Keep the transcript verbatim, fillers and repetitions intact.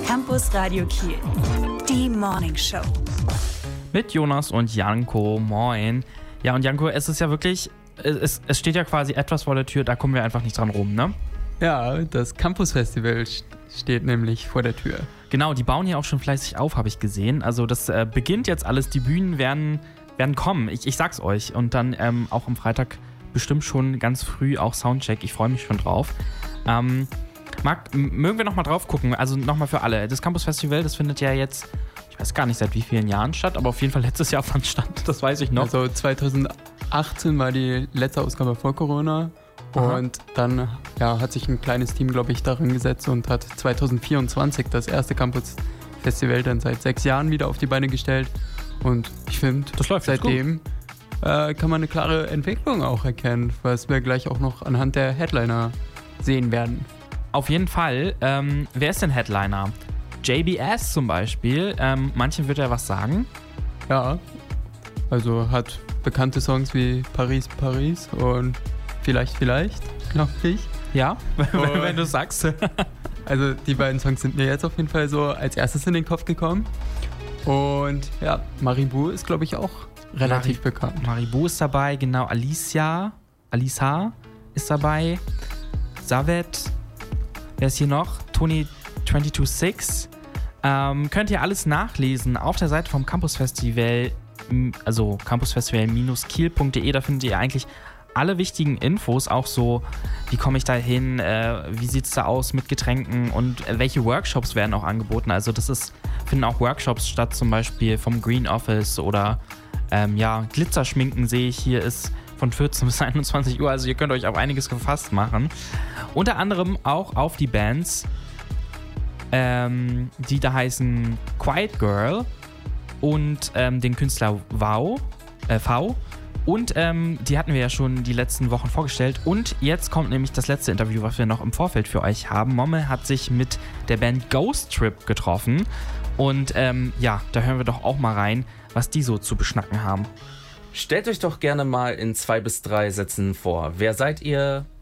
Campus Radio Kiel, die Morning Show. Mit Jonas und Janko, moin. Ja, und Janko, es ist ja wirklich, es, es steht ja quasi etwas vor der Tür, da kommen wir einfach nicht dran rum, ne? Ja, das Campus Festival steht nämlich vor der Tür. Genau, die bauen hier auch schon fleißig auf, habe ich gesehen. Also das äh, beginnt jetzt alles, die Bühnen werden, werden kommen, ich, ich sag's euch. Und dann ähm, auch am Freitag bestimmt schon ganz früh auch Soundcheck, ich freue mich schon drauf. Ähm, Marc, mögen wir nochmal drauf gucken, also nochmal für alle. Das Campus Festival, das findet ja jetzt, ich weiß gar nicht seit wie vielen Jahren statt, aber auf jeden Fall letztes Jahr fand statt, das weiß ich noch. Also zwanzig achtzehn war die letzte Ausgabe vor Corona. Aha. Und dann ja, hat sich ein kleines Team, glaube ich, daran gesetzt und hat zwanzig vierundzwanzig das erste Campus Festival dann seit sechs Jahren wieder auf die Beine gestellt. Und ich finde, seitdem äh, kann man eine klare Entwicklung auch erkennen, was wir gleich auch noch anhand der Headliner sehen werden. Auf jeden Fall. Ähm, wer ist denn Headliner? J B S zum Beispiel. Ähm, manchen wird er was sagen. Ja, also hat bekannte Songs wie Paris, Paris und Vielleicht, vielleicht, glaube ich. Ja, wenn, wenn du sagst. Also die beiden Songs sind mir jetzt auf jeden Fall so als erstes in den Kopf gekommen. Und ja, Maribou ist, glaube ich, auch relativ Mari- bekannt. Maribou ist dabei, genau. Alicia, Alisa ist dabei. Savet. Wer ist hier noch? Tony zweiundzwanzig sechs. Ähm, könnt ihr alles nachlesen auf der Seite vom Campus Festival, also campusfestival Bindestrich kiel punkt de. Da findet ihr eigentlich alle wichtigen Infos, auch so, wie komme ich da hin, äh, wie sieht es da aus mit Getränken und äh, welche Workshops werden auch angeboten. Also das ist, finden auch Workshops statt, zum Beispiel vom Green Office oder ähm, ja, Glitzerschminken sehe ich hier ist von vierzehn bis einundzwanzig Uhr, also ihr könnt euch auf einiges gefasst machen. Unter anderem auch auf die Bands, ähm, die da heißen Quiet Girl und ähm, den Künstler Wow, äh, V. Und ähm, die hatten wir ja schon die letzten Wochen vorgestellt. Und jetzt kommt nämlich das letzte Interview, was wir noch im Vorfeld für euch haben. Momme hat sich mit der Band Ghost Trip getroffen. Und ähm, ja, da hören wir doch auch mal rein, was die so zu beschnacken haben. Stellt euch doch gerne mal in zwei bis drei Sätzen vor. Wer seid ihr?